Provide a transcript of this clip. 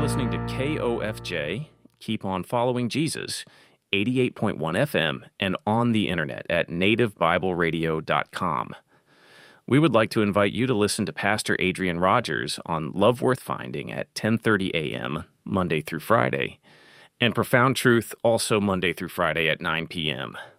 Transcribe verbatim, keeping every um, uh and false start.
listening to K O F J, Keep On Following Jesus, eighty-eight point one F M, and on the internet at native bible radio dot com. We would like to invite you to listen to Pastor Adrian Rogers on Love Worth Finding at ten thirty a.m., Monday through Friday, and Profound Truth also Monday through Friday at nine p.m.